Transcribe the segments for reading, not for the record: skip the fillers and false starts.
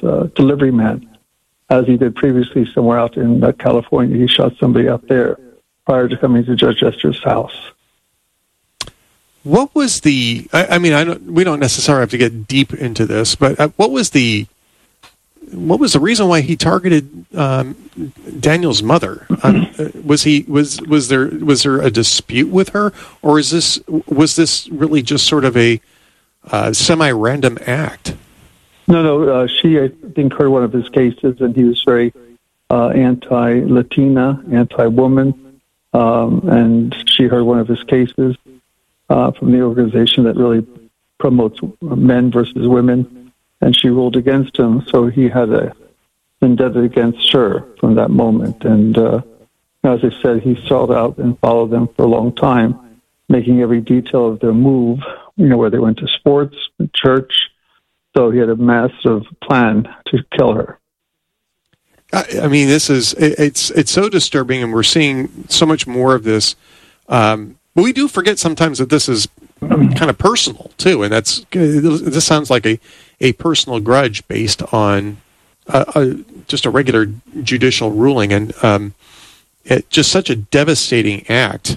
delivery man, as he did previously somewhere out in California. He shot somebody out there prior to coming to Judge Esther's house. What was the? We don't necessarily have to get deep into this, but what was the reason why he targeted Daniel's mother? Was there a dispute with her, or was this really just sort of a semi-random act? No. She, I think, heard one of his cases, and he was very anti-Latina, anti-woman, and she heard one of his cases from the organization that really promotes men versus women, and she ruled against him. So he had a vendetta against her from that moment. And as I said, he sought out and followed them for a long time, making every detail of their move, where they went to sports, church. So he had a massive plan to kill her. I mean, it's so disturbing, and we're seeing so much more of this. But we do forget sometimes that this is kind of personal too, and this sounds like a personal grudge based on just a regular judicial ruling, and just such a devastating act.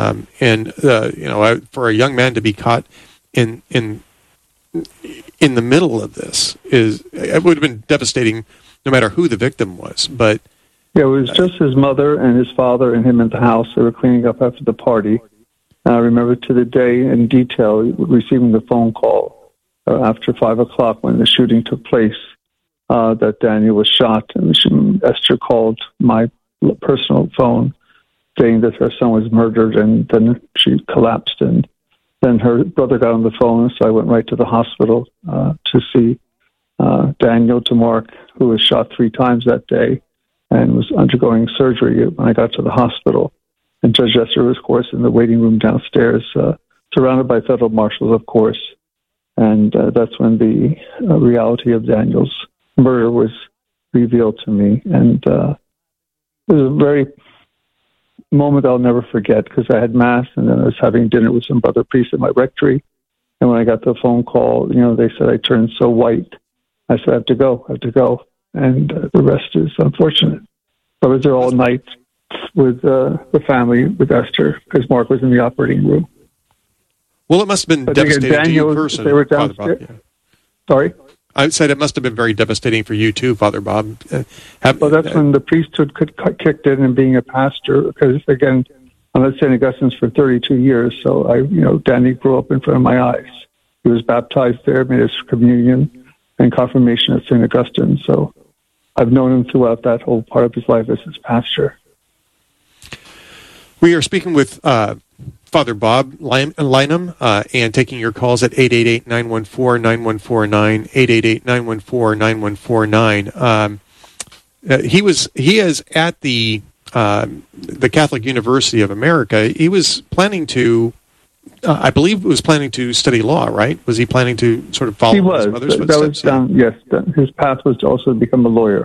For a young man to be caught in the middle of this it would have been devastating, no matter who the victim was. But yeah, it was just his mother and his father and him in the house. They were cleaning up after the party. I remember to the day in detail receiving the phone call after 5 o'clock when the shooting took place that Daniel was shot. And Esther called my personal phone saying that her son was murdered, and then she collapsed. And then her brother got on the phone, so I went right to the hospital to see Daniel DeMark, who was shot 3 times that day and was undergoing surgery when I got to the hospital. And Judge Esther was, of course, in the waiting room downstairs, surrounded by federal marshals, of course. And that's when the reality of Daniel's murder was revealed to me. And it was a very moment I'll never forget, because I had Mass, and then I was having dinner with some brother priests at my rectory. And when I got the phone call, they said I turned so white. I said, I have to go. And the rest is unfortunate. I was there all night with the family, with Esther, because Mark was in the operating room. Well, it must have been devastating to you personally. They were downstairs. Father Bob, yeah. Sorry? I said it must have been very devastating for you too, Father Bob. Well, that's when the priesthood kicked in, and being a pastor, because, again, I'm at St. Augustine's for 32 years, so Danny grew up in front of my eyes. He was baptized there, made his communion and confirmation at St. Augustine, so I've known him throughout that whole part of his life as his pastor. We are speaking with Father Bob Lynam and taking your calls at 888-914-9149, 888-914-9149. He is at the Catholic University of America. He was planning to, I believe, planning to study law, right? Was he planning to sort of follow his mother's footsteps? Yes. His path was to also become a lawyer.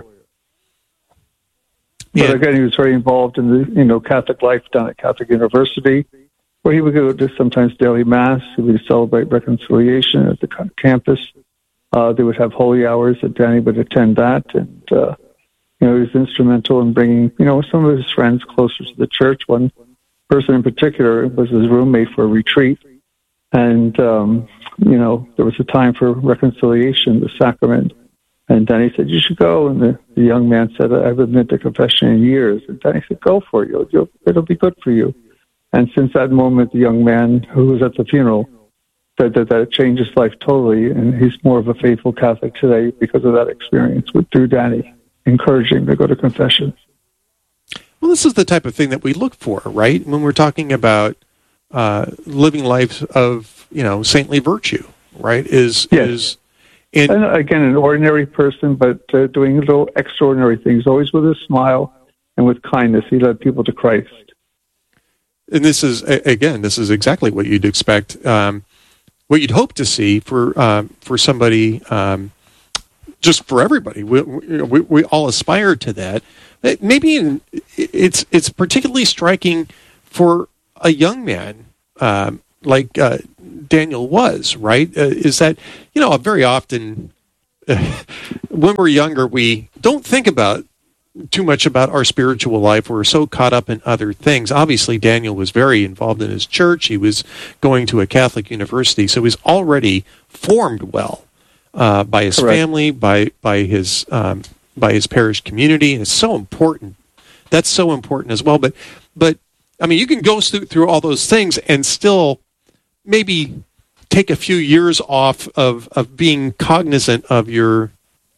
But again, he was very involved in the Catholic life down at Catholic University, where he would go to sometimes daily Mass. He would celebrate reconciliation at the campus. They would have holy hours that Danny would attend that. And, he was instrumental in bringing, some of his friends closer to the church. One person in particular was his roommate for a retreat. And, there was a time for reconciliation, the sacrament. And Danny said, you should go. And the young man said, I haven't been to confession in years. And Danny said, go for it. It'll be good for you. And since that moment, the young man who was at the funeral said that it changed his life totally. And he's more of a faithful Catholic today because of that experience through Danny, encouraging to go to confession. Well, this is the type of thing that we look for, right? When we're talking about living lives of, saintly virtue, right? And again, an ordinary person, but doing little extraordinary things, always with a smile and with kindness. He led people to Christ. And this is exactly what you'd expect, what you'd hope to see for somebody, just for everybody. We all aspire to that. Maybe it's particularly striking for a young man like Daniel was, right? Is that, very often when we're younger, we don't think about too much about our spiritual life. We're so caught up in other things. Obviously, Daniel was very involved in his church. He was going to a Catholic university, so he's already formed well by his Correct. family, by his parish community. And it's so important. That's so important as well. But I mean, you can go through all those things and still maybe take a few years off of being cognizant of your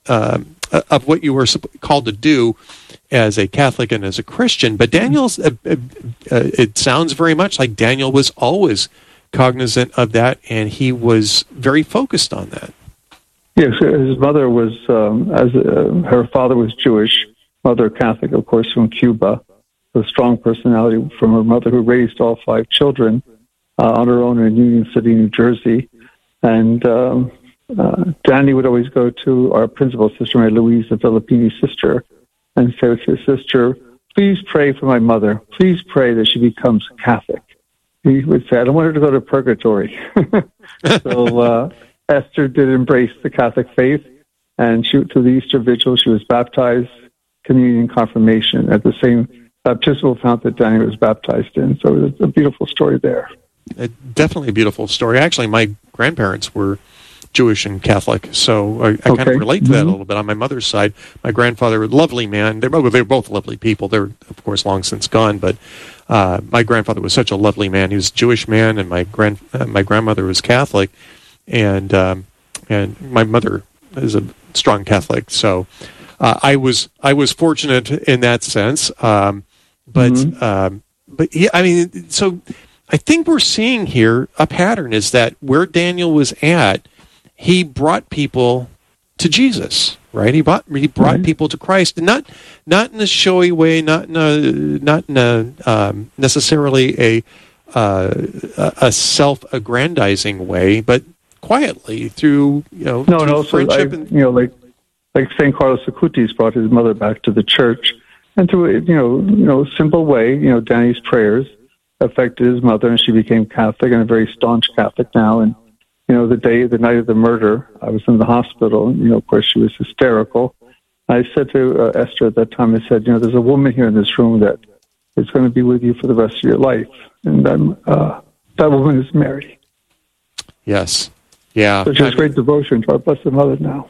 of what you were called to do as a Catholic and as a Christian. But Daniel's, it sounds very much like Daniel was always cognizant of that, and he was very focused on that. Yes, his mother was, her father was Jewish, mother Catholic, of course, from Cuba. A strong personality from her mother, who raised all 5 children on her own in Union City, New Jersey. And Danny would always go to our principal, Sister Mary Louise, the Filipino sister, and say to his sister, "Please pray for my mother. Please pray that she becomes Catholic." He would say, "I don't want her to go to purgatory." So Esther did embrace the Catholic faith, and through the Easter Vigil, she was baptized, communion, confirmation at the same baptismal fount that Danny was baptized in. So it's a beautiful story there. Definitely a beautiful story. Actually, my grandparents were Jewish and Catholic, so I kind of relate to that a little bit. On my mother's side, my grandfather was a lovely man. They were both lovely people. They're, of course, long since gone, but my grandfather was such a lovely man. He was a Jewish man, and my grandmother was Catholic, and my mother is a strong Catholic. So I was fortunate in that sense. But yeah, I mean, so I think we're seeing here a pattern is that where Daniel was at, he brought people to Jesus, right? He brought people to Christ, and not in a showy way, not in a necessarily a self-aggrandizing way, but quietly through through friendship. Like St. Carlos Acutis brought his mother back to the church, and through a simple way, Danny's prayers affected his mother, and she became Catholic and a very staunch Catholic now. And the night of the murder, I was in the hospital, and of course she was hysterical. I said to Esther at that time, I said, there's a woman here in this room that is going to be with you for the rest of your life, and that woman is Mary. Yes, yeah. So she has great devotion to our Blessed Mother now.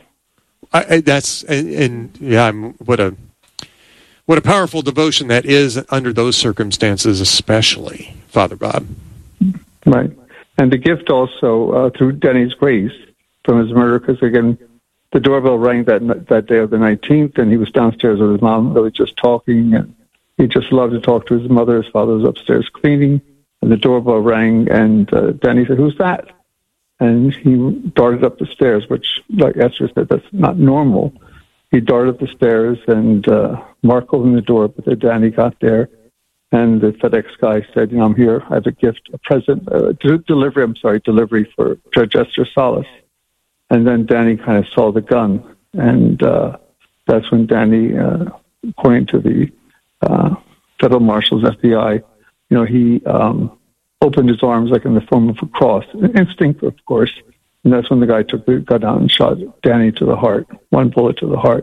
What a powerful devotion that is under those circumstances, especially, Father Bob. Right. And the gift also, through Denny's grace from his murder, because again, the doorbell rang that day of the 19th, and he was downstairs with his mom, really just talking, and he just loved to talk to his mother. His father was upstairs cleaning, and the doorbell rang, and Denny said, "Who's that?" And he darted up the stairs, which, like Esther said, that's not normal. He darted up the stairs, and Mark opened the door, but then Danny got there, and the FedEx guy said, I'm here. I have a gift, a present, delivery for Judge Esther Salas. And then Danny kind of saw the gun, and that's when Danny, according to the federal marshals, FBI, he opened his arms like in the form of a cross, instinct, of course. And that's when the guy took the gun out and shot Danny to the heart, one bullet to the heart.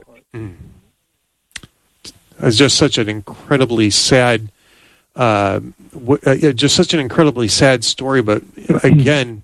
It's just such an incredibly sad, story. But again,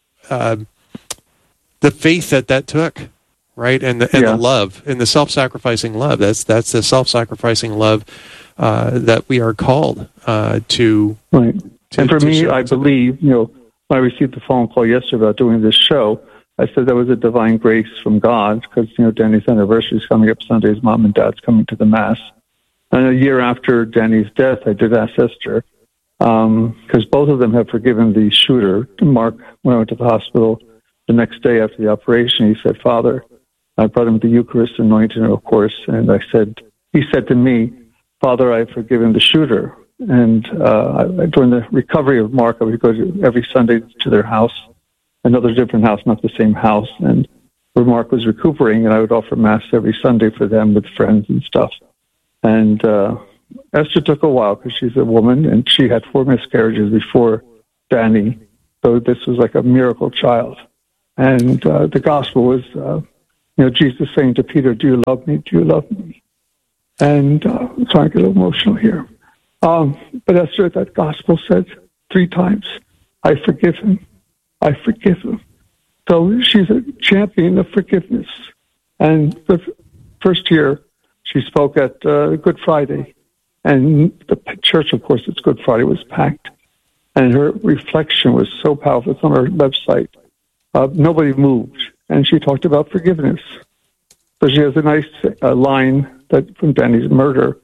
the faith that took, right, and the love, and the self-sacrificing love. That's the self-sacrificing love that we are called to. Right. And for me, I believe, when I received the phone call yesterday about doing this show, I said that was a divine grace from God, because, Danny's anniversary is coming up Sunday. His mom and dad's coming to the Mass. And a year after Danny's death, I did ask Esther, because both of them have forgiven the shooter. Mark, when I went to the hospital the next day after the operation, he said, "Father," I brought him the Eucharist anointing, of course, and he said to me, "Father, I've forgiven the shooter." And during the recovery of Mark, I would go every Sunday to their house, another different house, not the same house, and where Mark was recuperating, and I would offer Mass every Sunday for them with friends and stuff. And Esther took a while, because she's a woman, and she had 4 miscarriages before Danny, so this was like a miracle child. And the gospel was Jesus saying to Peter, "Do you love me? Do you love me?" And so I get a little emotional here. But Esther, that gospel said 3 times, "I forgive him. I forgive him." So she's a champion of forgiveness. And the first year, she spoke at Good Friday. And the church, of course, it's Good Friday, was packed. And her reflection was so powerful. It's on her website. Nobody moved. And she talked about forgiveness. So she has a nice line that from Danny's Murder.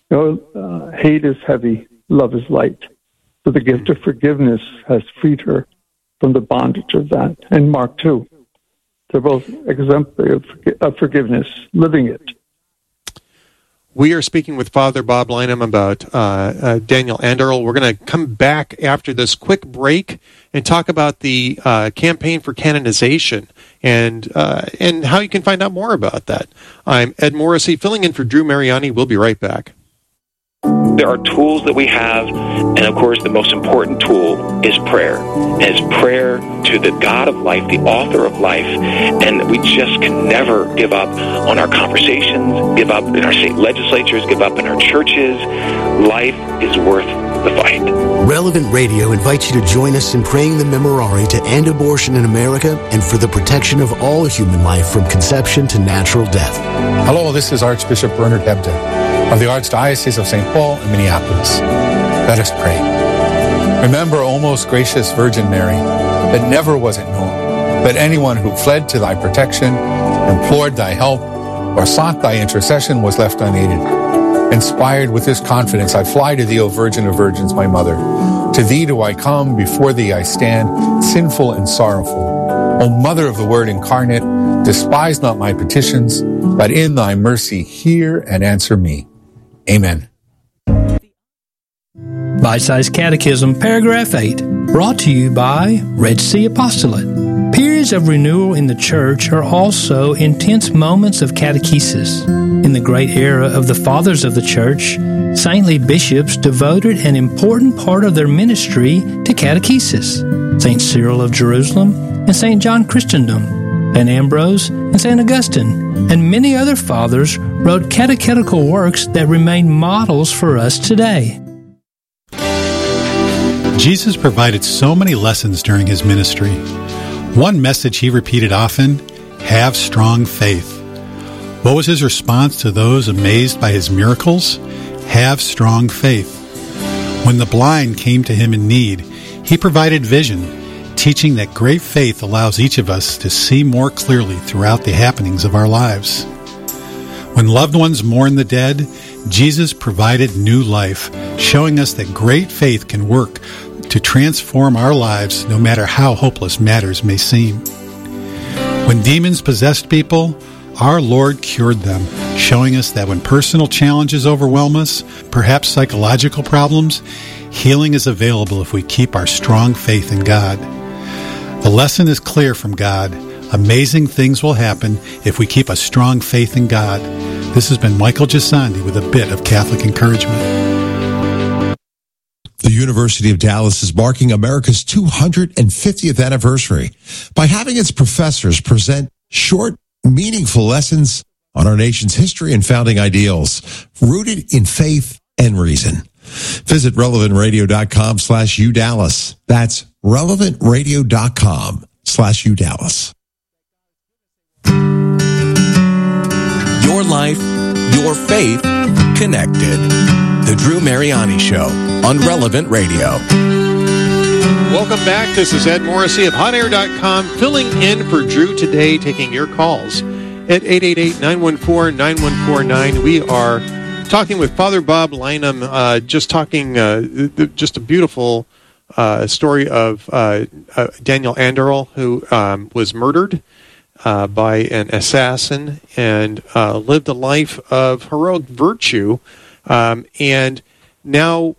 Hate is heavy, love is light. So the gift of forgiveness has freed her from the bondage of that. And Mark, too. They're both exemplary of forgiveness, living it. We are speaking with Father Bob Lynam about Daniel Anderl. We're going to come back after this quick break and talk about the campaign for canonization and how you can find out more about that. I'm Ed Morrissey, filling in for Drew Mariani. We'll be right back. There are tools that we have, and of course the most important tool is prayer. And it's prayer to the God of life, the author of life, and we just can never give up on our conversations, give up in our state legislatures, give up in our churches. Life is worth the fight. Relevant Radio invites you to join us in praying the Memorare to end abortion in America and for the protection of all human life from conception to natural death. Hello, this is Archbishop Bernard Hebda of the Archdiocese of St. Paul in Minneapolis. Let us pray. Remember, O most gracious Virgin Mary, that never was it known that anyone who fled to thy protection, implored thy help, or sought thy intercession was left unaided. Inspired with this confidence, I fly to thee, O Virgin of Virgins, my Mother. To thee do I come, before thee I stand, sinful and sorrowful. O Mother of the Word incarnate, despise not my petitions, but in thy mercy hear and answer me. Amen. Bite-Sized Catechism, Paragraph 8, brought to you by Red Sea Apostolate. Periods of renewal in the Church are also intense moments of catechesis. In the great era of the Fathers of the Church, saintly bishops devoted an important part of their ministry to catechesis. St. Cyril of Jerusalem and St. John Chrysostom, St. Ambrose and St. Augustine, and many other fathers wrote catechetical works that remain models for us today. Jesus provided so many lessons during his ministry. One message he repeated often, have strong faith. What was his response to those amazed by his miracles? Have strong faith. When the blind came to him in need, he provided vision, teaching that great faith allows each of us to see more clearly throughout the happenings of our lives. When loved ones mourn the dead, Jesus provided new life, showing us that great faith can work to transform our lives no matter how hopeless matters may seem. When demons possessed people, our Lord cured them, showing us that when personal challenges overwhelm us, perhaps psychological problems, healing is available if we keep our strong faith in God. The lesson is clear from God. Amazing things will happen if we keep a strong faith in God. This has been Michael Gisandi with a bit of Catholic encouragement. The University of Dallas is marking America's 250th anniversary by having its professors present short, meaningful lessons on our nation's history and founding ideals, rooted in faith and reason. Visit relevantradio.com/UDallas. That's relevantradio.com/UDallas. Your life, your faith, connected. The Drew Mariani Show on Relevant Radio. Welcome back. This is Ed Morrissey of HotAir.com, filling in for Drew today, taking your calls at 888-914-9149. We are talking with Father Bob Lynam, just a beautiful story of Daniel Anderl, who was murdered by an assassin and lived a life of heroic virtue. And now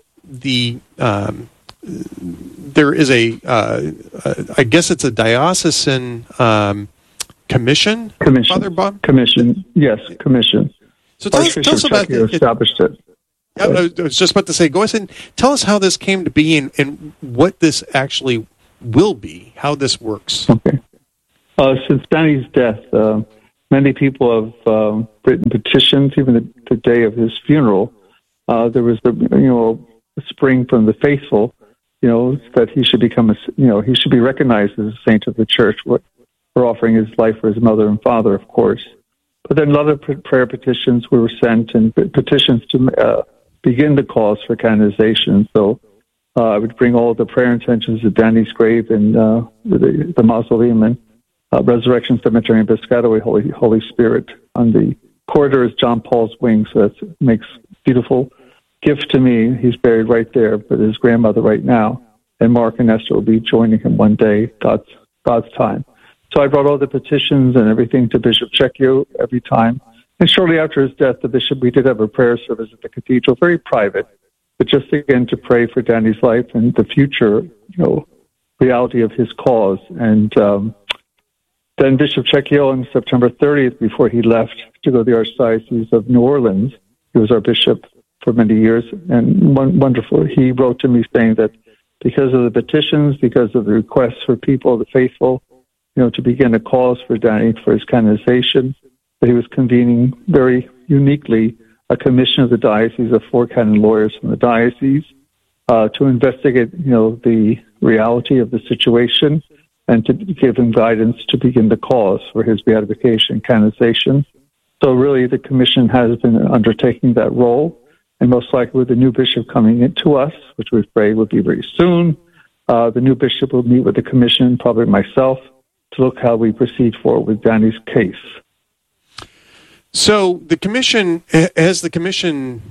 there is I guess it's a diocesan commission. Father Bob? Commission, yes, commission. So tell us about it. Established it. I was just about to say, go ahead and tell us how this came to be and what this actually will be, how this works. Okay. Since Danny's death, many people have written petitions. Even the day of his funeral, there was a spring from the faithful, that he should become he should be recognized as a saint of the church for offering his life for his mother and father, of course. But then a lot of prayer petitions were sent, and petitions to begin the cause for canonization. So I would bring all the prayer intentions to Danny's grave in the mausoleum and Resurrection Cemetery in Piscataway, Holy Spirit. On the corridor is John Paul's wing, so that makes beautiful gift to me. He's buried right there with his grandmother right now, and Mark and Esther will be joining him one day, God's time. So I brought all the petitions and everything to Bishop Checchio every time. And shortly after his death, we did have a prayer service at the cathedral, very private, but just again to pray for Danny's life and the future, reality of his cause. And then Bishop Checchio on September 30th, before he left to go to the Archdiocese of New Orleans, he was our bishop for many years, and wonderful. He wrote to me saying that because of the petitions, because of the requests for people, the faithful, to begin a cause for Danny for his canonization, that he was convening very uniquely a commission of the diocese of 4 canon lawyers from the diocese to investigate, the reality of the situation and to give him guidance to begin the cause for his beatification and canonization. So really the commission has been undertaking that role, and most likely with the new bishop coming into us, which we pray will be very soon, the new bishop will meet with the commission, probably myself, to look how we proceed forward with Danny's case. So the commission, has the commission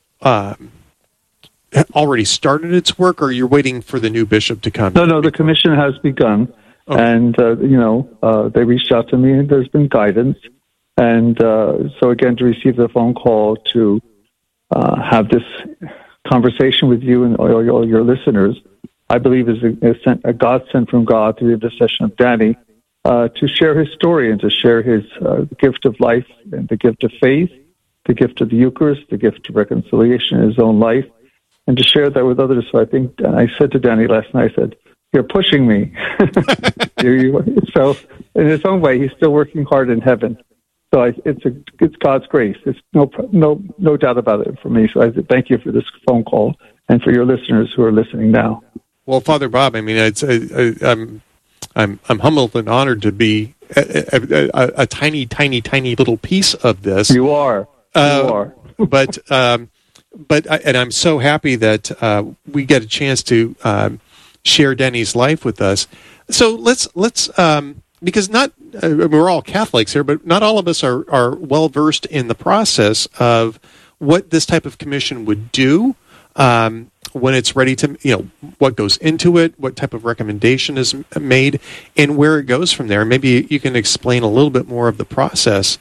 already started its work, or you're waiting for the new bishop to come? No, the commission has begun, and, they reached out to me, and there's been guidance. And so again, to receive the phone call to have this conversation with you and all your listeners, I believe is a God sent from God through the intercession of Danny, to share his story and to share his gift of life and the gift of faith, the gift of the Eucharist, the gift of reconciliation in his own life, and to share that with others. So I think I said to Danny last night, I said, "You're pushing me." So in his own way, he's still working hard in heaven. So it's God's grace. It's no doubt about it for me. So I thank you for this phone call and for your listeners who are listening now. Well, Father Bob, I mean, I'm humbled and honored to be a tiny little piece of this. You are. But I'm so happy that we get a chance to share Danny's life with us. So let's because we're all Catholics here, but not all of us are well versed in the process of what this type of commission would do. When it's ready to, what goes into it, what type of recommendation is made, and where it goes from there. Maybe you can explain a little bit more of the process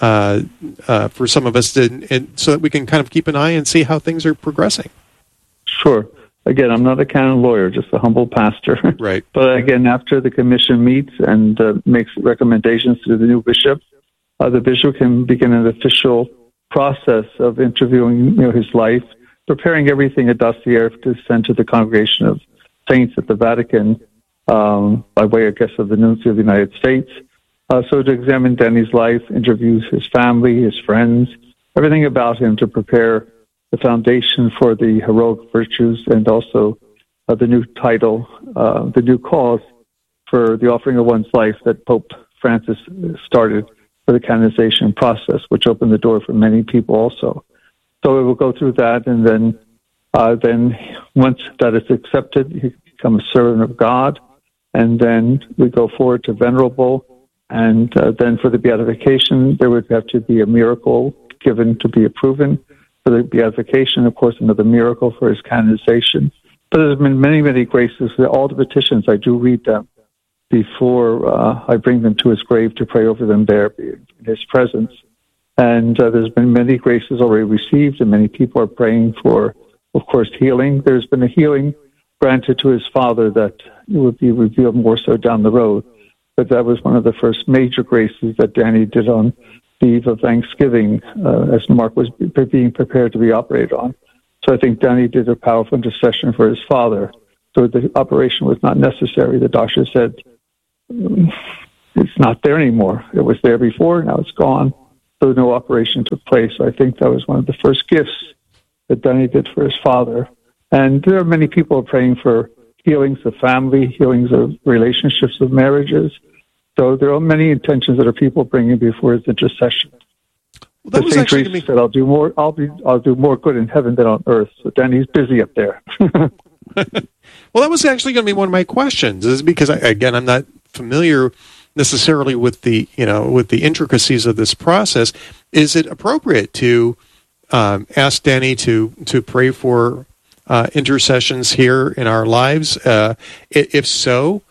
for some of us, so that we can kind of keep an eye and see how things are progressing. Sure. Again, I'm not a canon lawyer, just a humble pastor. Right. But again, after the commission meets and makes recommendations to the new bishop, the bishop can begin an official process of interviewing his life, preparing everything, a dossier to send to the Congregation of Saints at the Vatican by way, I guess, of the Nuncio of the United States. So to examine Danny's life, interviews his family, his friends, everything about him to prepare the foundation for the heroic virtues and also the new title, the new cause for the offering of one's life that Pope Francis started for the canonization process, which opened the door for many people also. So it will go through that, and then once that is accepted, he becomes a servant of God, and then we go forward to venerable, and then for the beatification, there would have to be a miracle given to be proven. For the beatification, of course, another miracle for his canonization. But there's been many, many graces. All the petitions, I do read them before I bring them to his grave to pray over them there in his presence. And there's been many graces already received, and many people are praying for, of course, healing. There's been a healing granted to his father that will be revealed more so down the road. But that was one of the first major graces that Danny did on the eve of Thanksgiving, as Mark was being prepared to be operated on. So I think Danny did a powerful intercession for his father. So the operation was not necessary. The doctor said, it's not there anymore. It was there before, now it's gone. So no operation took place. I think that was one of the first gifts that Danny did for his father. And there are many people praying for healings of family, healings of relationships, of marriages. So there are many intentions that are people bringing before his intercession. Well, that was St. actually Teresa said, "I'll do more good in heaven than on earth." So Danny's busy up there. Well, that was actually going to be one of my questions, is because I'm not familiar necessarily with the intricacies of this process. Is it appropriate to ask Danny to pray for intercessions here in our lives? If so,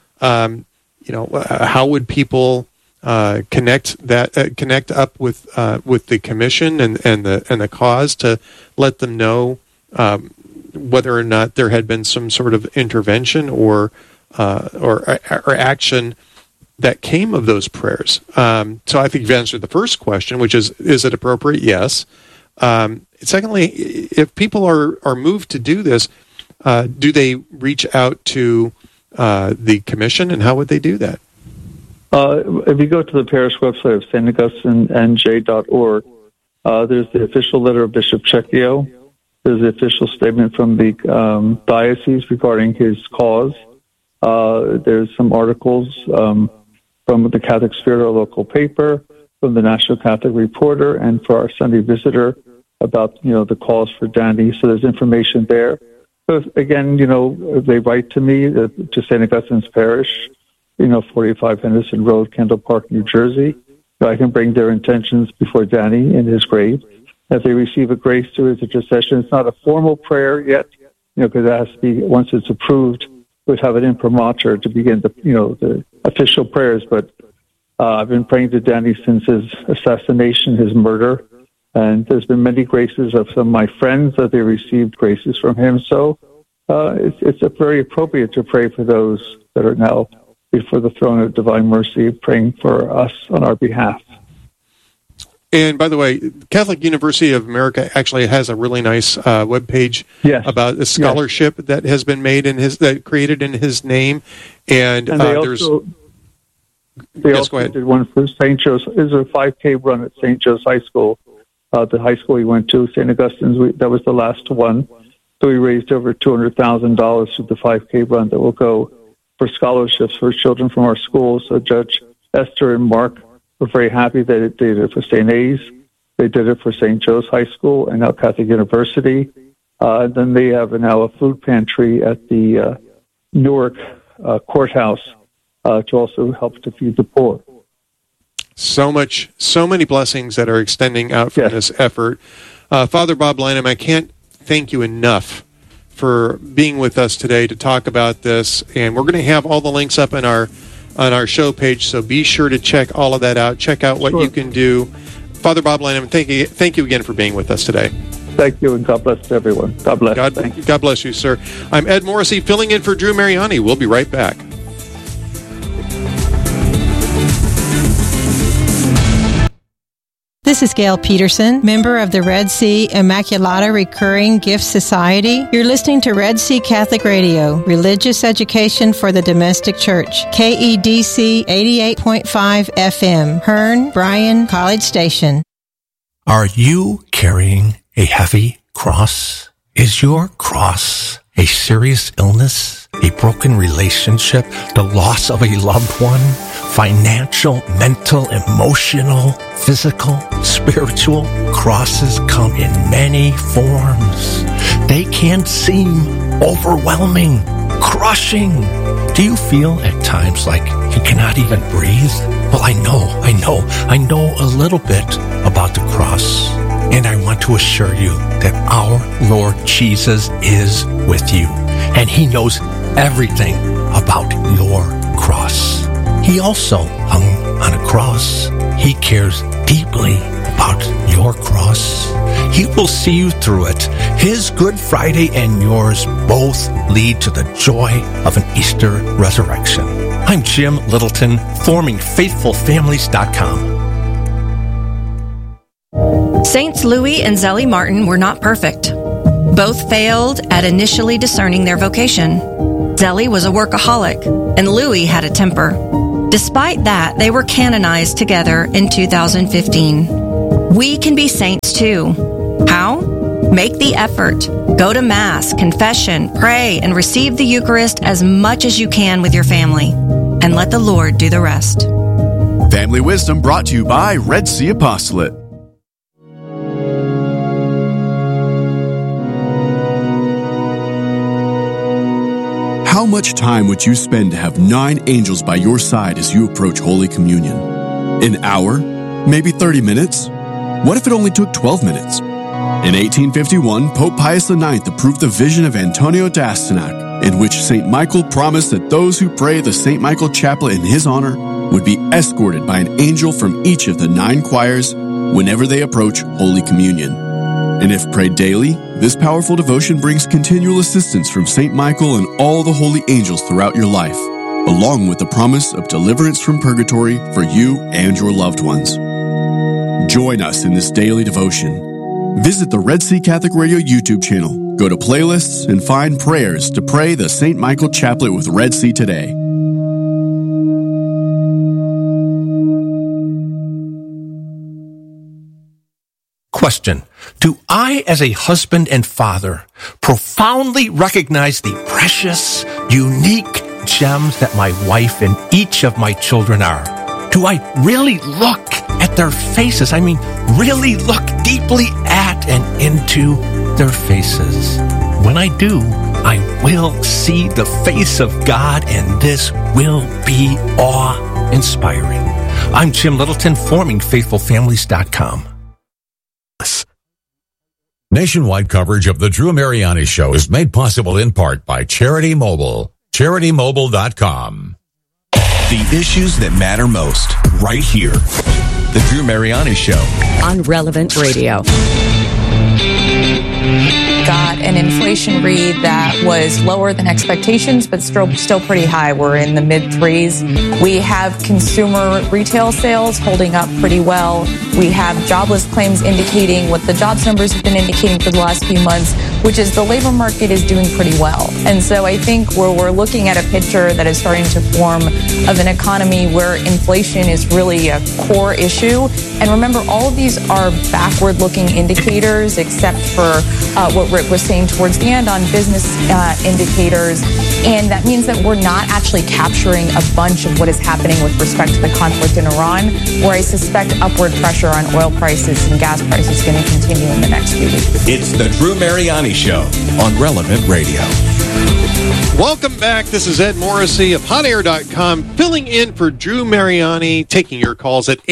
how would people connect up with the commission and the cause to let them know whether or not there had been some sort of intervention or action that came of those prayers? So I think you've answered the first question, which is it appropriate? Yes. Secondly, if people are moved to do this, do they reach out to the commission, and how would they do that? If you go to the parish website of staugustinnj.org, there's the official letter of Bishop Cecchio. There's the official statement from the diocese regarding his cause. There's some articles from the Catholic Spirit, our local paper, from the National Catholic Reporter, and for our Sunday Visitor about the cause for Danny. So there's information there. So again, they write to me to St. Augustine's Parish, 45 Henderson Road, Kendall Park, New Jersey. I can bring their intentions before Danny in his grave. If they receive a grace through his intercession, it's not a formal prayer yet, because it has to be, once it's approved, we'd have an imprimatur to begin the official prayers. But I've been praying to Danny since his assassination, his murder, and there's been many graces of some of my friends that they received graces from him. So it's very appropriate to pray for those that are now before the throne of divine mercy, praying for us on our behalf. And by the way, Catholic University of America actually has a really nice webpage about a scholarship that has been made created in his name. And they also did one for St. Joe's. There's a 5K run at St. Joe's High School, the high school he went to, St. Augustine's. That was the last one. So we raised over $200,000 through the 5K run that will go for scholarships for children from our schools. So Judge Esther and Mark were very happy that they did it for St. A's. They did it for St. Joe's High School and now Catholic University. And then they have now a food pantry at the Newark courthouse to also help to feed the poor. So many blessings that are extending out from this effort. Father Bob Lynham, I can't thank you enough for being with us today to talk about this, and we're going to have all the links up on our show page, so be sure to check all of that out. Check out what you can do. Father Bob Lynham, thank you again for being with us today. Thank you, and God bless everyone. God bless. Thank you. God bless you, sir. I'm Ed Morrissey, filling in for Drew Mariani. We'll be right back. This is Gail Peterson, member of the Red Sea Immaculata Recurring Gift Society. You're listening to Red Sea Catholic Radio, religious education for the domestic church. KEDC 88.5 FM, Hearn, Bryan, College Station. Are you carrying a heavy cross? Is your cross a serious illness, a broken relationship, the loss of a loved one, financial, mental, emotional, physical, spiritual? Crosses come in many forms. They can seem overwhelming, crushing. Do you feel at times like you cannot even breathe? Well, I know a little bit about the cross. And I want to assure you that our Lord Jesus is with you. And He knows everything about your cross. He also hung on a cross. He cares deeply about your cross. He will see you through it. His Good Friday and yours both lead to the joy of an Easter resurrection. I'm Jim Littleton, formingfaithfulfamilies.com. Saints Louis and Zelly Martin were not perfect. Both failed at initially discerning their vocation. Zelly was a workaholic, and Louis had a temper. Despite that, they were canonized together in 2015. We can be saints too. How? Make the effort. Go to Mass, confession, pray, and receive the Eucharist as much as you can with your family. And let the Lord do the rest. Family Wisdom brought to you by Red Sea Apostolate. How much time would you spend to have 9 angels by your side as you approach Holy Communion? An hour? Maybe 30 minutes? What if it only took 12 minutes? In 1851, Pope Pius IX approved the vision of Antonio d'Astyanac, in which St. Michael promised that those who pray the St. Michael Chaplet in his honor would be escorted by an angel from each of the 9 choirs whenever they approach Holy Communion. And if prayed daily, this powerful devotion brings continual assistance from St. Michael and all the holy angels throughout your life, along with the promise of deliverance from purgatory for you and your loved ones. Join us in this daily devotion. Visit the Red Sea Catholic Radio YouTube channel, go to playlists, and find prayers to pray the St. Michael Chaplet with Red Sea today. Question. Do I, as a husband and father, profoundly recognize the precious, unique gems that my wife and each of my children are? Do I really look at their faces? I mean, really look deeply at and into their faces. When I do, I will see the face of God, and this will be awe-inspiring. I'm Jim Littleton, FormingFaithfulFamilies.com. Nationwide coverage of the Drew Mariani Show is made possible in part by Charity Mobile. CharityMobile.com. The issues that matter most, right here. The Drew Mariani Show. On Relevant Radio. Got an inflation read that was lower than expectations, but still pretty high. We're in the mid-3s. We have consumer retail sales holding up pretty well. We have jobless claims indicating what the jobs numbers have been indicating for the last few months, which is the labor market is doing pretty well. And so I think we're looking at a picture that is starting to form of an economy where inflation is really a core issue. And remember, all of these are backward-looking indicators, except for what Rick was saying towards the end on business indicators. And that means that we're not actually capturing a bunch of what is happening with respect to the conflict in Iran, where I suspect upward pressure on oil prices and gas prices is going to continue in the next few weeks. It's the Drew Mariani Show on Relevant Radio. Welcome back. This is Ed Morrissey of HotAir.com, filling in for Drew Mariani, taking your calls at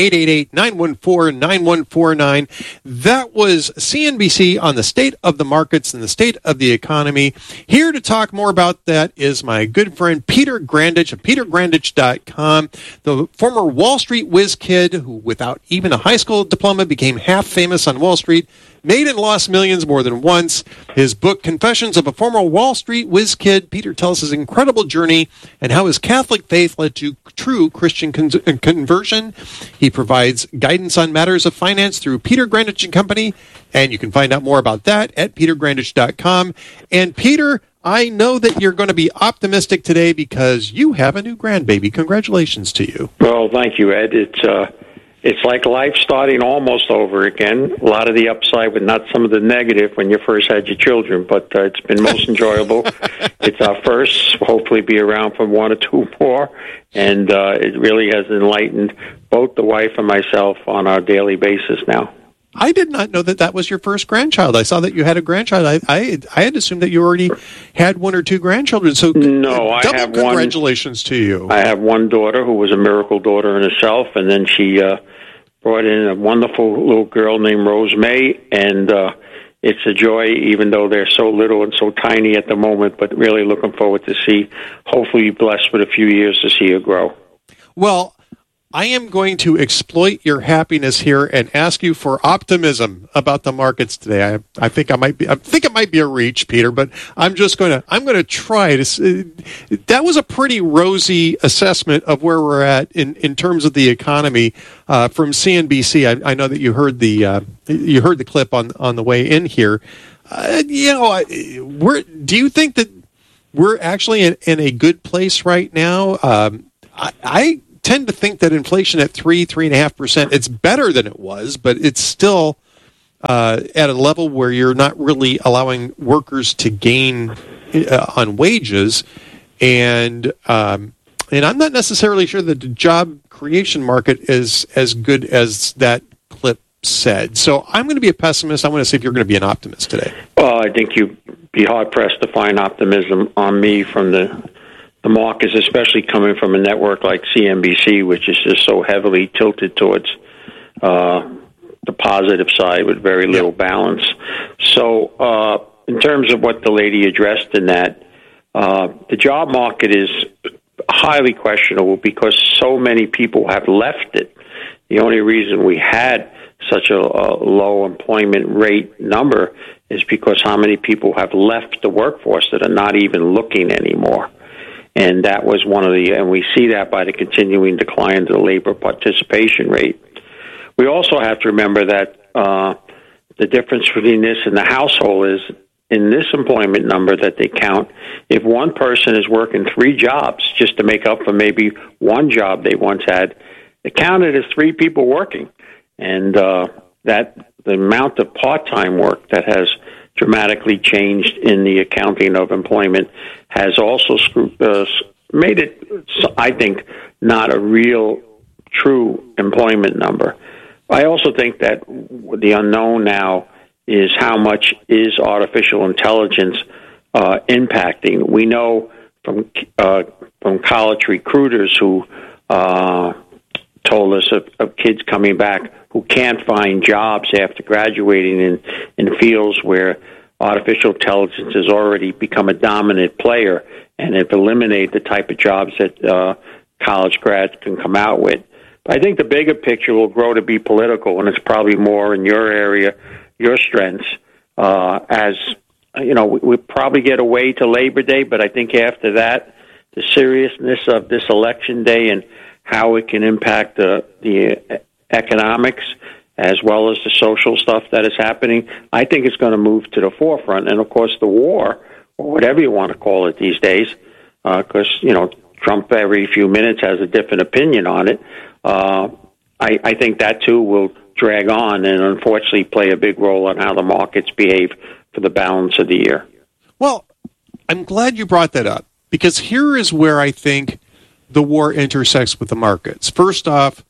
888-914-9149. That was CNBC on the state of the markets and the state of the economy. Here to talk more about that is my good friend Peter Grandich of petergrandich.com, the former Wall Street whiz kid who, without even a high school diploma, became half famous on Wall Street, made and lost millions more than once. His book, Confessions of a Former Wall Street Whiz Kid, Peter tells his incredible journey and how his Catholic faith led to true Christian conversion. He provides guidance on matters of finance through Peter Grandich and Company, and you can find out more about that at petergrandich.com. And Peter, I know that you're going to be optimistic today because you have a new grandbaby. Congratulations to you. Well, thank you, Ed. It's like life starting almost over again. A lot of the upside, but not some of the negative when you first had your children. But it's been most enjoyable. It's our first. Hopefully be around for 1 or 2 more. And it really has enlightened both the wife and myself on our daily basis now. I did not know that was your first grandchild. I saw that you had a grandchild. I had assumed that you already had 1 or 2 grandchildren. So no, I have congratulations to you. I have one daughter who was a miracle daughter in herself, and then she brought in a wonderful little girl named Rose May, and it's a joy, even though they're so little and so tiny at the moment, but really looking forward to see, hopefully blessed with a few years to see her grow. Well, I am going to exploit your happiness here and ask you for optimism about the markets today. I think it might be a reach, Peter, but I'm going to try to. That was a pretty rosy assessment of where we're at in terms of the economy from CNBC. I know that you heard the clip on the way in here. Do you think that we're actually in a good place right now? I tend to think that inflation at 3.5%, it's better than it was, but it's still at a level where you're not really allowing workers to gain on wages, and I'm not necessarily sure that the job creation market is as good as that clip said. So I'm going to be a pessimist. I want to see if you're going to be an optimist today. Well, I think you'd be hard-pressed to find optimism on me from the markets, especially coming from a network like CNBC, which is just so heavily tilted towards the positive side with very little balance. So in terms of what the lady addressed in that, the job market is highly questionable because so many people have left it. The only reason we had such a low employment rate number is because how many people have left the workforce that are not even looking anymore. And that was one of and we see that by the continuing decline of the labor participation rate. We also have to remember that the difference between this and the household is in this employment number that they count, if one person is working 3 jobs just to make up for maybe one job they once had, it counted as 3 people working. And that the amount of part-time work that has dramatically changed in the accounting of employment has also made it, I think, not a real true employment number. I also think that the unknown now is how much is artificial intelligence impacting. We know from college recruiters who told us of kids coming back who can't find jobs after graduating in fields where artificial intelligence has already become a dominant player and have eliminated the type of jobs that college grads can come out with. I think the bigger picture will grow to be political, and it's probably more in your area, your strengths. As you know, we'll probably get away to Labor Day, but I think after that, the seriousness of this election day and how it can impact the economics as well as the social stuff that is happening, I think it's going to move to the forefront. And of course, the war, or whatever you want to call it these days, because Trump every few minutes has a different opinion on it. I think that, too, will drag on and unfortunately play a big role on how the markets behave for the balance of the year. Well, I'm glad you brought that up, because here is where I think the war intersects with the markets. First off,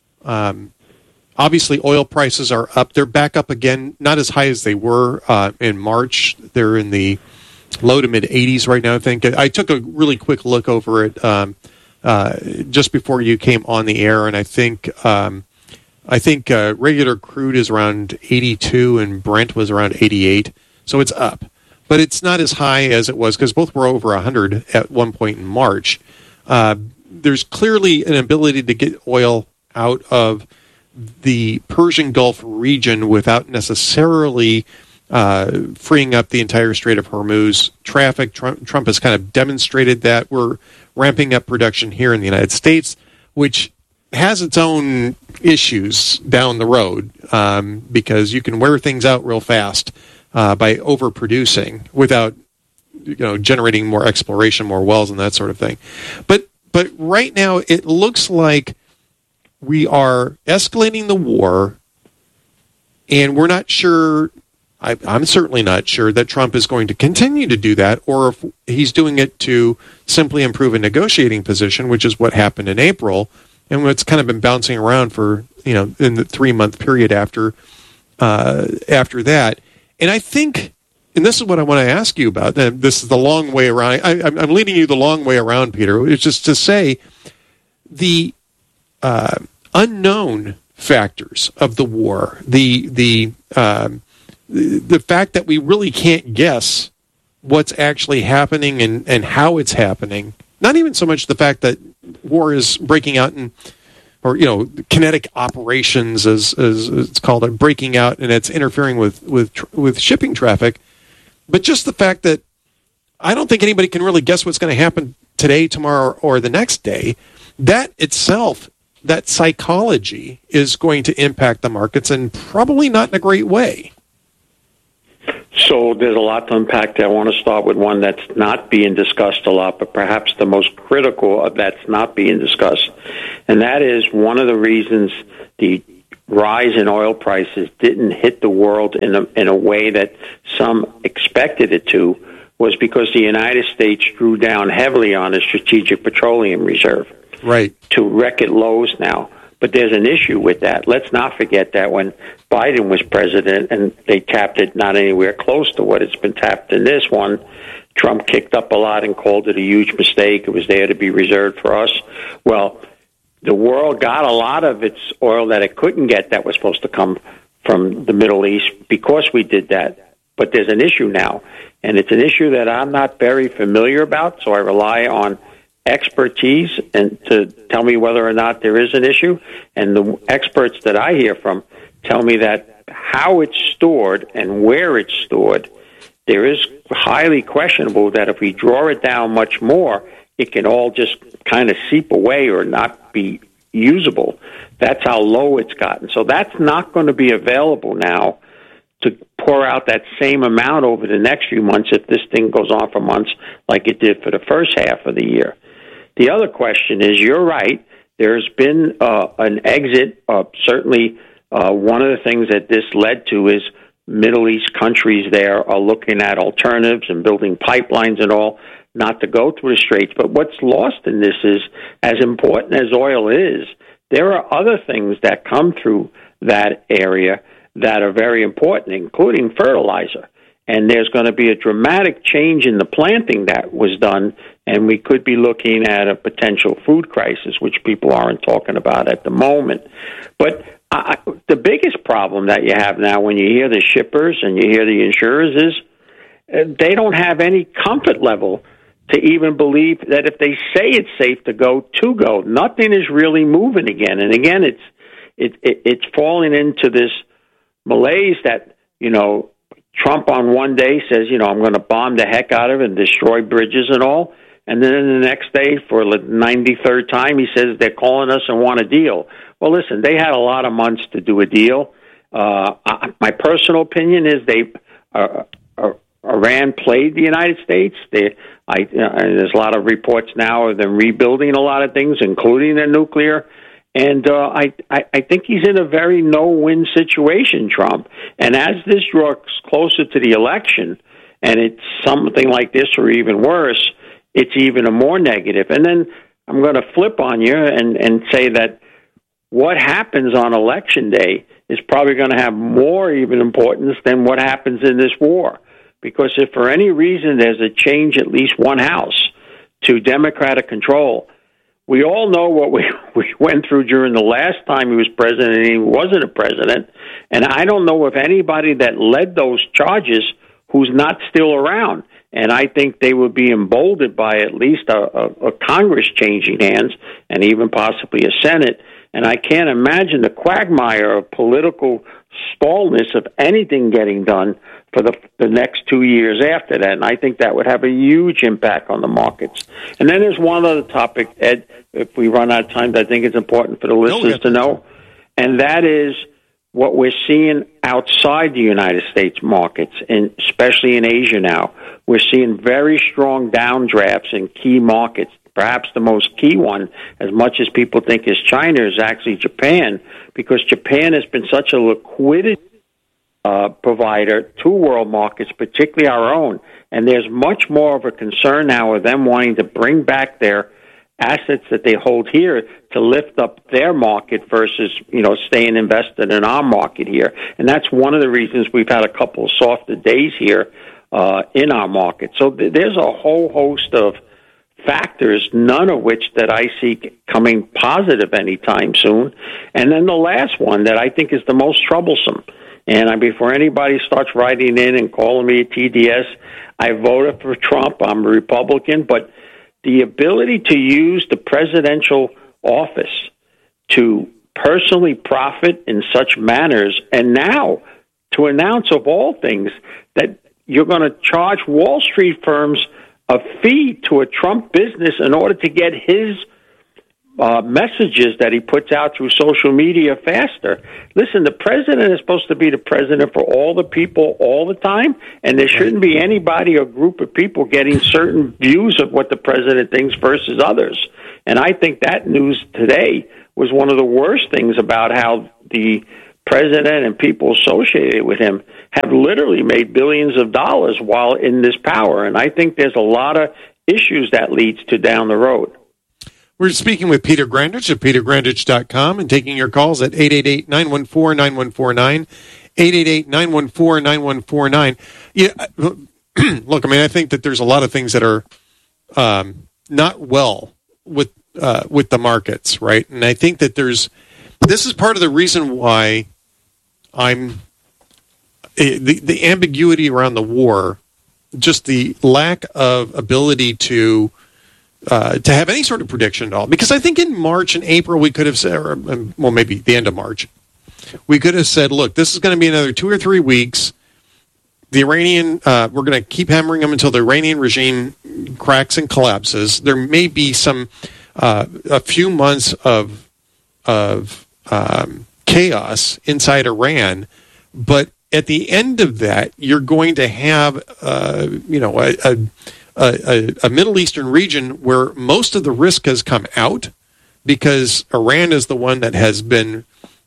obviously oil prices are up. They're back up again, not as high as they were in March. They're in the low to mid 80s right now, I think. I took a really quick look over it just before you came on the air, and I think regular crude is around 82 and Brent was around 88, so it's up. But it's not as high as it was, because both were over 100 at one point in March. There's clearly an ability to get oil out of the Persian Gulf region without necessarily freeing up the entire Strait of Hormuz traffic. Trump has kind of demonstrated that. We're ramping up production here in the United States, which has its own issues down the road, because you can wear things out real fast by overproducing without generating more exploration, more wells, and that sort of thing. But right now, it looks like we are escalating the war, and we're not sure. I'm certainly not sure that Trump is going to continue to do that, or if he's doing it to simply improve a negotiating position, which is what happened in April, and what's kind of been bouncing around for in the 3-month period after that. And I think, and this is what I want to ask you about. This is the long way around. I'm leading you the long way around, Peter. It's just to say the unknown factors of the war, the fact that we really can't guess what's actually happening and how it's happening. Not even so much the fact that war is breaking out or kinetic operations, as it's called, breaking out, and it's interfering with shipping traffic, but just the fact that I don't think anybody can really guess what's going to happen today, tomorrow, or the next day. That itself, that psychology, is going to impact the markets, and probably not in a great way. So there's a lot to unpack there. I want to start with one that's not being discussed a lot, but perhaps the most critical of that's not being discussed, And that is one of the reasons the rise in oil prices didn't hit the world in a way that some expected it to, was because the United States drew down heavily on a strategic petroleum reserve. Right. To record lows now. But there's an issue with that. Let's not forget that when Biden was president and they tapped it not anywhere close to what it's been tapped in this one, Trump kicked up a lot and called it a huge mistake. It was there to be reserved for us. Well, the world got a lot of its oil that it couldn't get that was supposed to come from the Middle East because we did that. But there's an issue now, and it's an issue that I'm not very familiar about, so I rely on expertise and to tell me whether or not there is an issue. And the experts that I hear from tell me that how it's stored and where it's stored, there is highly questionable that if we draw it down much more, it can all just kind of seep away or not be usable. That's how low it's gotten. So that's not going to be available now to pour out that same amount over the next few months if this thing goes on for months like it did for the first half of the year. The other question is, you're right, there's been an exit. Certainly, one of the things that this led to is Middle East countries there are looking at alternatives and building pipelines and all, not to go through the Straits. But what's lost in this is, as important as oil is, there are other things that come through that area that are very important, including fertilizer. And there's going to be a dramatic change in the planting that was done, and we could be looking at a potential food crisis, which people aren't talking about at the moment. But the biggest problem that you have now when you hear the shippers and you hear the insurers is they don't have any comfort level to even believe that if they say it's safe to go, nothing is really moving again. And again, it's falling into this malaise that, Trump on one day says, I'm going to bomb the heck out of it and destroy bridges and all. And then the next day, for the 93rd time, he says they're calling us and want a deal. Well, listen, they had a lot of months to do a deal. My personal opinion is Iran played the United States. There's a lot of reports now of them rebuilding a lot of things, including their nuclear. And I think he's in a very no-win situation, Trump. And as this draws closer to the election, and it's something like this or even worse, it's even a more negative. And then I'm going to flip on you and say that what happens on Election Day is probably going to have more even importance than what happens in this war. Because if for any reason there's a change, at least one house, to Democratic control, we all know what we went through during the last time he was president and he wasn't a president. And I don't know if anybody that led those charges who's not still around. And I think they would be emboldened by at least a Congress changing hands and even possibly a Senate. And I can't imagine the quagmire of political stallness of anything getting done for the next 2 years after that. And I think that would have a huge impact on the markets. And then there's one other topic, Ed, if we run out of time, that I think it's important for the listeners to know, and that is what we're seeing outside the United States markets, and especially in Asia now. We're seeing very strong downdrafts in key markets. Perhaps the most key one, as much as people think is China, is actually Japan, because Japan has been such a liquidity provider to world markets, particularly our own. And there's much more of a concern now of them wanting to bring back their assets that they hold here to lift up their market versus, staying invested in our market here. And that's one of the reasons we've had a couple of softer days here in our market. So there's a whole host of factors, none of which that I see coming positive anytime soon. And then the last one that I think is the most troublesome, and before anybody starts writing in and calling me a TDS, I voted for Trump. I'm a Republican, but the ability to use the presidential office to personally profit in such manners, and now to announce, of all things, that you're going to charge Wall Street firms a fee to a Trump business in order to get his messages that he puts out through social media faster. Listen, the president is supposed to be the president for all the people all the time, and there shouldn't be anybody or group of people getting certain views of what the president thinks versus others. And I think that news today was one of the worst things about how the president and people associated with him have literally made billions of dollars while in this power. And I think there's a lot of issues that leads to down the road. We're speaking with Peter Grandich of petergrandich.com and taking your calls at 888-914-9149, 888-914-9149. Yeah, look, I mean, I think that there's a lot of things that are not well with the markets, right? And I think that this is part of the reason why the ambiguity around the war, just the lack of ability to have any sort of prediction at all. Because I think in March and April we could have said, well, maybe the end of March, we could have said, look, this is going to be another 2 or 3 weeks. The Iranian, we're going to keep hammering them until the Iranian regime cracks and collapses. There may be a few months of chaos inside Iran, but at the end of that, you're going to have, a Middle Eastern region where most of the risk has come out because Iran is the one that has been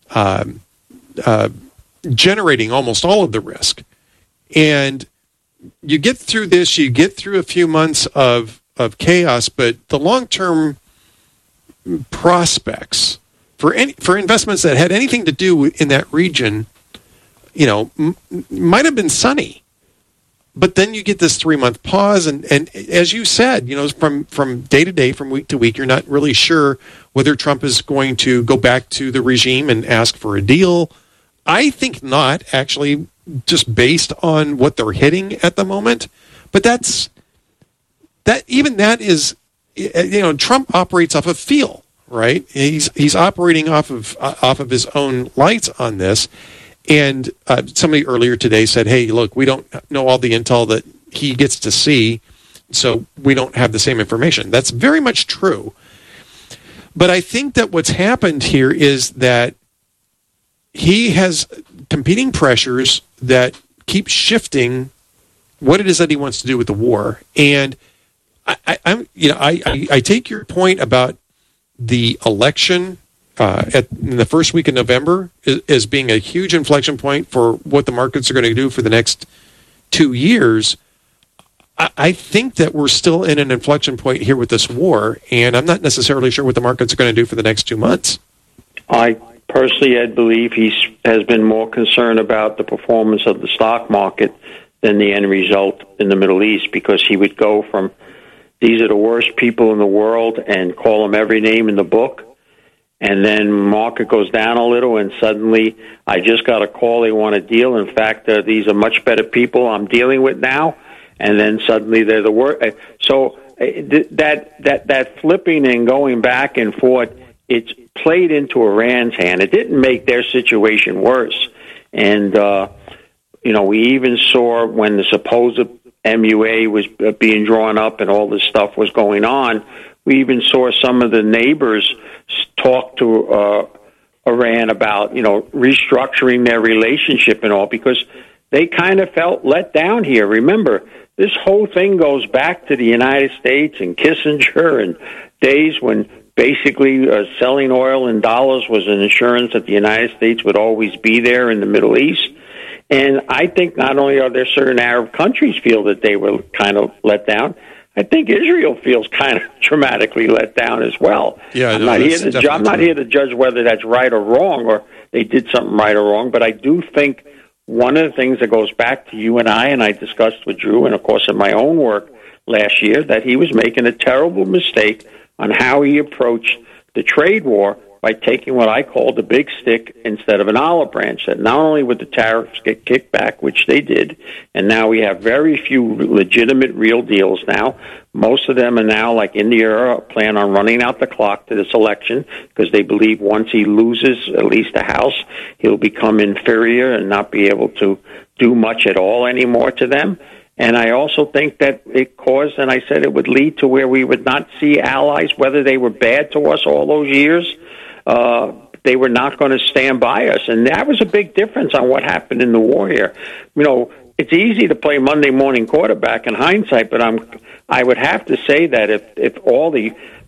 generating almost all of the risk. And you get through this, you get through a few months of chaos, but the long-term prospects for investments that had anything to do in that region, might have been sunny. But then you get this 3-month pause, and as you said, from day to day, from week to week, you're not really sure whether Trump is going to go back to the regime and ask for a deal. I think not, actually, just based on what they're hitting at the moment. But that is, Trump operates off of feel, right? He's operating off of his own lights on this. And somebody earlier today said, hey, look, we don't know all the intel that he gets to see, so we don't have the same information. That's very much true. But I think that what's happened here is that he has competing pressures that keep shifting what it is that he wants to do with the war. And I take your point about the election in the first week of November as being a huge inflection point for what the markets are going to do for the next 2 years. I think that we're still in an inflection point here with this war, and I'm not necessarily sure what the markets are going to do for the next 2 months. I personally, Ed, believe he has been more concerned about the performance of the stock market than the end result in the Middle East, because he would go from these are the worst people in the world and call them every name in the book. And then market goes down a little, and suddenly I just got a call. They want a deal. In fact, these are much better people I'm dealing with now. And then suddenly they're the worst. So that flipping and going back and forth, it's played into Iran's hand. It didn't make their situation worse. And we even saw when the supposed MUA was being drawn up and all this stuff was going on. We even saw some of the neighbors talk to Iran about, restructuring their relationship and all, because they kind of felt let down here. Remember, this whole thing goes back to the United States and Kissinger and days when basically selling oil in dollars was an assurance that the United States would always be there in the Middle East. And I think not only are there certain Arab countries feel that they were kind of let down, I think Israel feels kind of dramatically let down as well. Yeah, I'm not here to judge whether that's right or wrong, or they did something right or wrong, but I do think one of the things that goes back to you and I discussed with Drew, and of course in my own work last year, that he was making a terrible mistake on how he approached the trade war by taking what I call the big stick instead of an olive branch. That not only would the tariffs get kicked back, which they did, and now we have very few legitimate real deals now. Most of them are now, like India, plan on running out the clock to this election because they believe once he loses at least a house, he'll become inferior and not be able to do much at all anymore to them. And I also think that it caused, and I said it would lead to where we would not see allies, whether they were bad to us all those years. They were not going to stand by us. And that was a big difference on what happened in the war here. It's easy to play Monday morning quarterback in hindsight, but I would have to say that if all the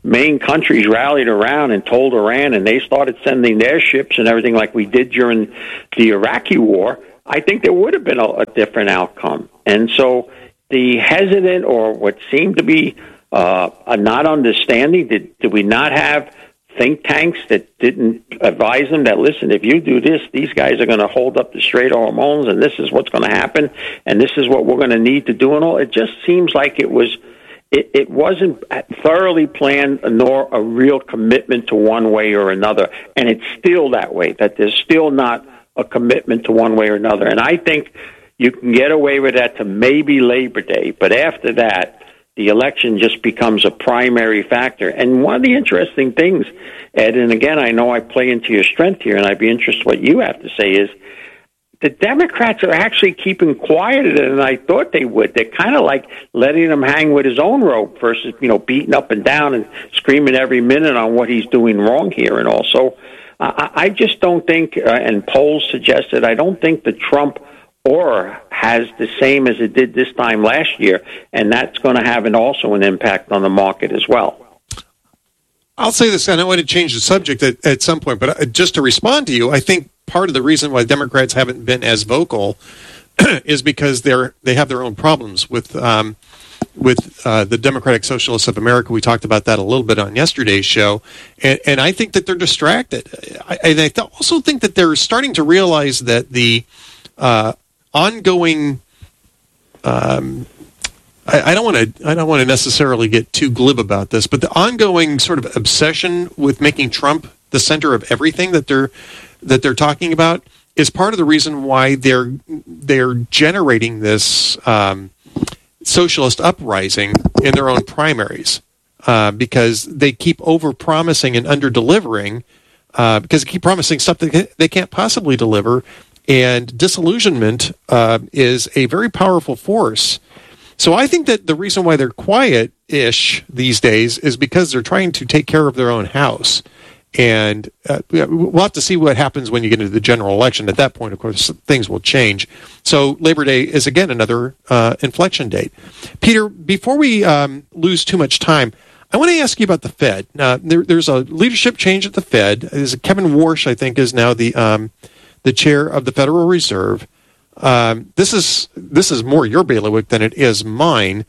main countries rallied around and told Iran, and they started sending their ships and everything like we did during the Iraqi war, I think there would have been a different outcome. And so the hesitant, or what seemed to be a not understanding, did we not have think tanks that didn't advise them that, listen, if you do this, these guys are going to hold up the Strait of Hormuz, and this is what's going to happen, and this is what we're going to need to do and all? It just seems like it wasn't thoroughly planned, nor a real commitment to one way or another. And it's still that way, that there's still not a commitment to one way or another. And I think you can get away with that to maybe Labor Day, but after that, the election just becomes a primary factor. And one of the interesting things, Ed, and again, I know I play into your strength here, and I'd be interested what you have to say, is the Democrats are actually keeping quieter than I thought they would. They're kind of like letting him hang with his own rope versus, beating up and down and screaming every minute on what he's doing wrong here and all. So I just don't think, and polls suggested, I don't think the Trump aura has the same as it did this time last year, and that's going to have also an impact on the market as well. I'll say this, and I want to change the subject at some point, but just to respond to you, I think part of the reason why Democrats haven't been as vocal is because they have their own problems with the Democratic Socialists of America. We talked about that a little bit on yesterday's show, and I think that they're distracted. I also think that they're starting to realize that the ongoing I don't want to necessarily get too glib about this, but the ongoing sort of obsession with making Trump the center of everything that they're talking about is part of the reason why they're generating this socialist uprising in their own primaries, because they keep over-promising and under-delivering, because they keep promising stuff that they can't possibly deliver, and disillusionment is a very powerful force. So I think that the reason why they're quiet-ish these days is because they're trying to take care of their own house. And we'll have to see what happens when you get into the general election. At that point, of course, things will change. So Labor Day is, again, another inflection date. Peter, before we lose too much time, I want to ask you about the Fed. There's a leadership change at the Fed. Kevin Warsh, I think, is now the chair of the Federal Reserve. This is more your bailiwick than it is mine.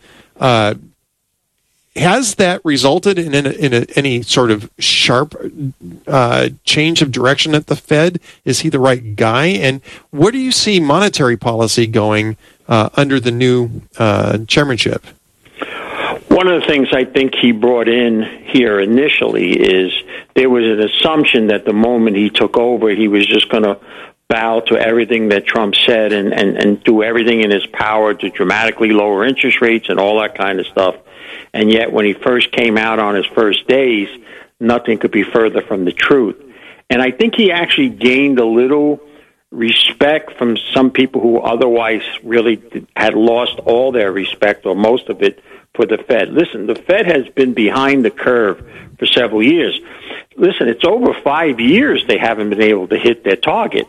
Has that resulted in any sort of sharp change of direction at the Fed? Is he the right guy? And where do you see monetary policy going under the new chairmanship? One of the things I think he brought in here initially is there was an assumption that the moment he took over, he was just going to bow to everything that Trump said and do everything in his power to dramatically lower interest rates and all that kind of stuff. And yet when he first came out on his first days, nothing could be further from the truth. And I think he actually gained a little respect from some people who otherwise really had lost all their respect, or most of it, for the Fed. Listen, the Fed has been behind the curve for several years. Listen, it's over 5 years they haven't been able to hit their target.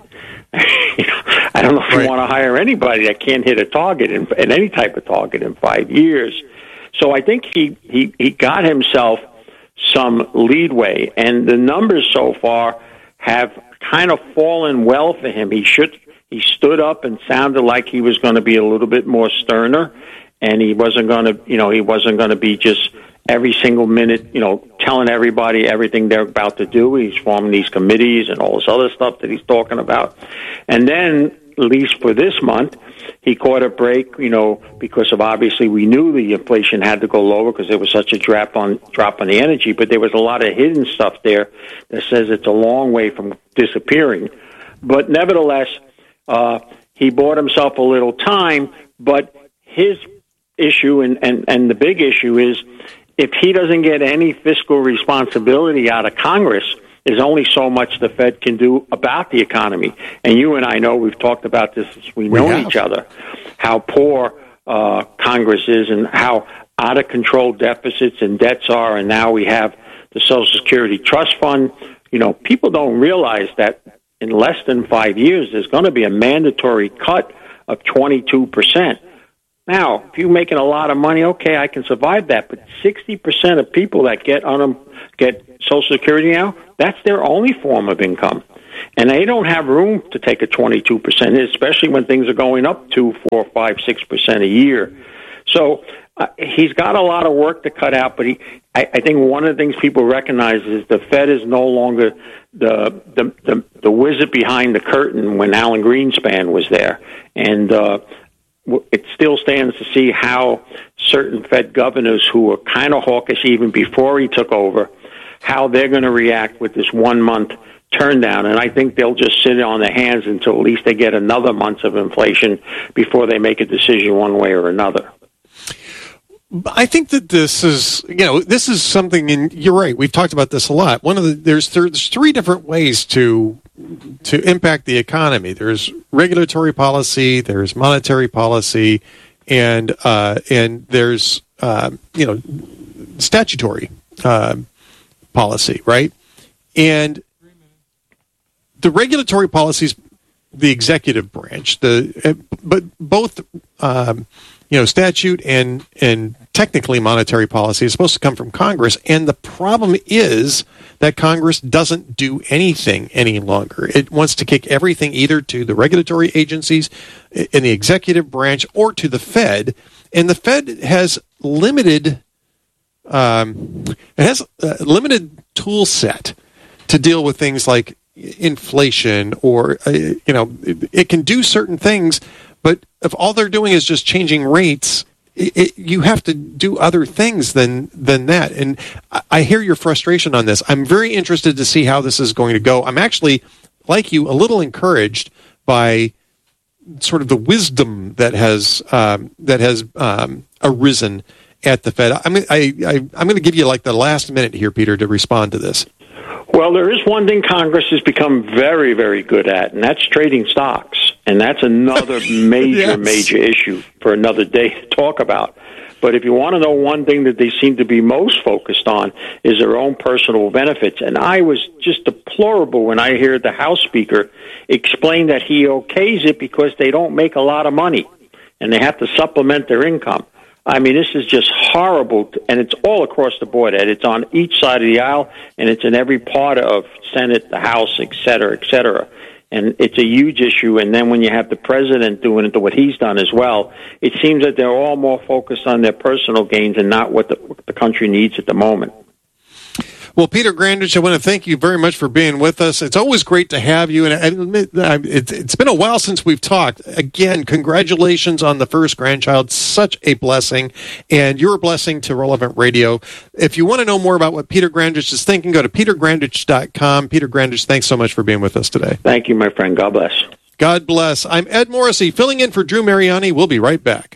I don't know if you want to hire anybody that can't hit a target in any type of target in 5 years. So I think he got himself some leadway, and the numbers so far have kind of fallen well for him. He stood up and sounded like he was going to be a little bit more sterner, and he wasn't going to be just every single minute, telling everybody everything they're about to do. He's forming these committees and all this other stuff that he's talking about. And then, at least for this month, he caught a break, because of, obviously we knew the inflation had to go lower because there was such a drop on the energy, but there was a lot of hidden stuff there that says it's a long way from disappearing. But nevertheless, he bought himself a little time, but his issue and the big issue is, if he doesn't get any fiscal responsibility out of Congress, there's only so much the Fed can do about the economy. And you and I know, we've talked about this as we know each other, how poor Congress is and how out of control deficits and debts are. And now we have the Social Security Trust Fund. People don't realize that in less than 5 years, there's going to be a mandatory cut of 22%. Now, if you're making a lot of money, okay, I can survive that. But 60% of people that get Social Security now, that's their only form of income. And they don't have room to take a 22% hit, especially when things are going up 2, 4, 5, 6% a year. So he's got a lot of work to cut out, but I think one of the things people recognize is the Fed is no longer the wizard behind the curtain when Alan Greenspan was there. And it still stands to see how certain Fed governors who were kind of hawkish even before he took over, how they're going to react with this 1 month turn down. And I think they'll just sit on their hands until at least they get another month of inflation before they make a decision one way or another. I think that this is something, and you're right, we've talked about this a lot. There's 3 different ways to impact the economy. There's regulatory policy, there's monetary policy, and there's statutory policy, right? And the regulatory policies, the executive branch, but both statute and technically monetary policy is supposed to come from Congress, and the problem is that Congress doesn't do anything any longer. It wants to kick everything either to the regulatory agencies in the executive branch or to the Fed, and the Fed has limited tool set to deal with things like inflation, or it can do certain things, but if all they're doing is just changing rates, you have to do other things than that. And I hear your frustration on this. I'm very interested to see how this is going to go. I'm actually, like you, a little encouraged by sort of the wisdom that has arisen at the Fed. I'm going to give you like the last minute here, Peter, to respond to this. Well, there is one thing Congress has become very, very good at, and that's trading stocks. And that's another major issue for another day to talk about. But if you want to know one thing that they seem to be most focused on is their own personal benefits. And I was just deplorable when I heard the House Speaker explain that he okays it because they don't make a lot of money and they have to supplement their income. I mean, this is just horrible, and it's all across the board, Ed. It's on each side of the aisle, and it's in every part of Senate, the House, et cetera, et cetera. And it's a huge issue. And then when you have the president doing it, what he's done as well, it seems that they're all more focused on their personal gains and not what the country needs at the moment. Well, Peter Grandich, I want to thank you very much for being with us. It's always great to have you, and it's been a while since we've talked. Again, congratulations on the first grandchild. Such a blessing, and you're a blessing to Relevant Radio. If you want to know more about what Peter Grandich is thinking, go to petergrandich.com. Peter Grandich, thanks so much for being with us today. Thank you, my friend. God bless. God bless. I'm Ed Morrissey, filling in for Drew Mariani. We'll be right back.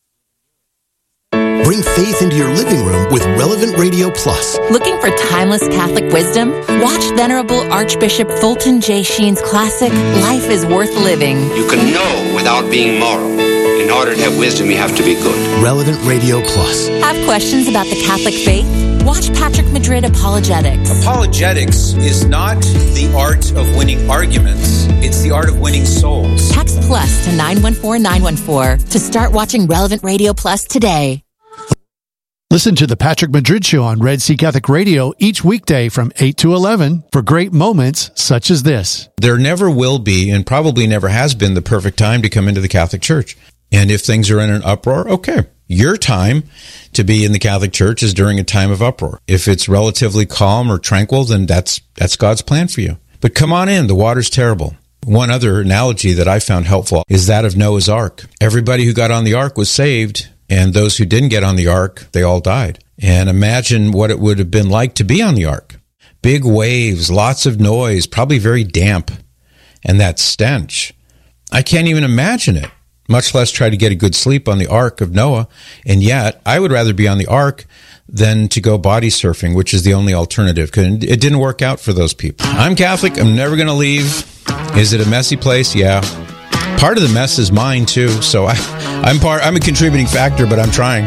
Bring faith into your living room with Relevant Radio Plus. Looking for timeless Catholic wisdom? Watch Venerable Archbishop Fulton J. Sheen's classic, Life is Worth Living. You can know without being moral. In order to have wisdom, you have to be good. Relevant Radio Plus. Have questions about the Catholic faith? Watch Patrick Madrid Apologetics. Apologetics is not the art of winning arguments. It's the art of winning souls. Text plus to 914-914 to start watching Relevant Radio Plus today. Listen to the Patrick Madrid Show on Red Sea Catholic Radio each weekday from 8 to 11 for great moments such as this. There never will be, and probably never has been, the perfect time to come into the Catholic Church. And if things are in an uproar, okay. Your time to be in the Catholic Church is during a time of uproar. If it's relatively calm or tranquil, then that's God's plan for you. But come on in. The water's terrible. One other analogy that I found helpful is that of Noah's Ark. Everybody who got on the ark was saved, and those who didn't get on the ark, they all died. And imagine what it would have been like to be on the ark. Big waves, lots of noise, probably very damp. And that stench. I can't even imagine it, much less try to get a good sleep on the ark of Noah. And yet, I would rather be on the ark than to go body surfing, which is the only alternative, because it didn't work out for those people. I'm Catholic. I'm never going to leave. Is it a messy place? Yeah. Part of the mess is mine, too, so I'm a contributing factor, but I'm trying.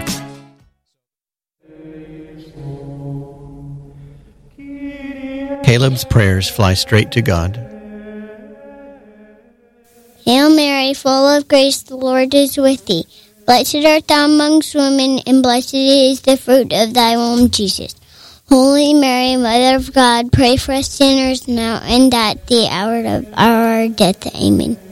Caleb's prayers fly straight to God. Hail Mary, full of grace, the Lord is with thee. Blessed art thou amongst women, and blessed is the fruit of thy womb, Jesus. Holy Mary, Mother of God, pray for us sinners now and at the hour of our death. Amen.